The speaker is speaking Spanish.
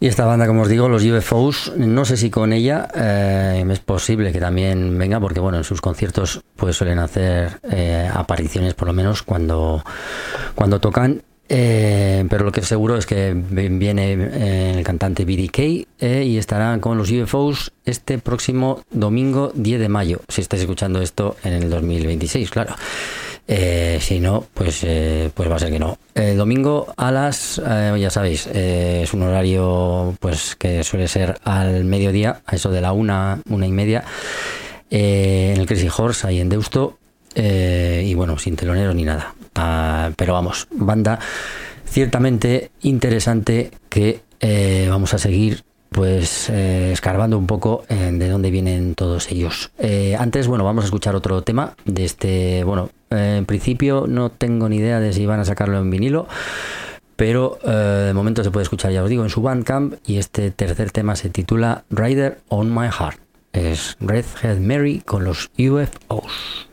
Y esta banda, como os digo, los UFOs, no sé si con ella es posible que también venga, porque bueno, en sus conciertos pues suelen hacer apariciones por lo menos cuando tocan. Pero lo que es seguro es que viene el cantante BDK y estará con los UFOs este próximo domingo 10 de mayo, si estáis escuchando esto en el 2026, claro. Si no, pues va a ser que no. El domingo a las, ya sabéis, es un horario pues que suele ser al mediodía, a eso de la 1:30, en el Crazy Horse, ahí en Deusto. Y bueno, sin teloneros ni nada. Pero vamos, banda ciertamente interesante que vamos a seguir pues escarbando un poco de dónde vienen todos ellos. Antes, bueno, vamos a escuchar otro tema de este, bueno, en principio no tengo ni idea de si van a sacarlo en vinilo, pero de momento se puede escuchar, ya os digo, en su Bandcamp, y este tercer tema se titula Rider on My Heart. Es Redhead Mary con los UFOs.